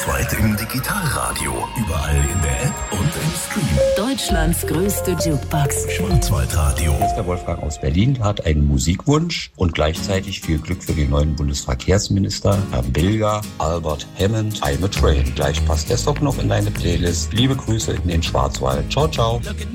Bundesweit im Digitalradio. Überall in der App und im Stream. Deutschlands größte Jukebox. Schwarzwaldradio. Hier ist der Wolfgang aus Berlin, hat einen Musikwunsch und gleichzeitig viel Glück für den neuen Bundesverkehrsminister, Herrn Bilger, Albert Hammond, I'm a Train. Gleich passt der Song noch in deine Playlist. Liebe Grüße in den Schwarzwald. Ciao, ciao.